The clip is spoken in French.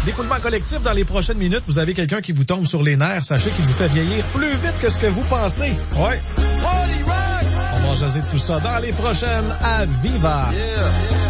D'écoulement collectif dans les prochaines minutes. Vous avez quelqu'un qui vous tombe sur les nerfs. Sachez qu'il vous fait vieillir plus vite que ce que vous pensez. Ouais. On va jaser de tout ça dans les prochaines à Viva.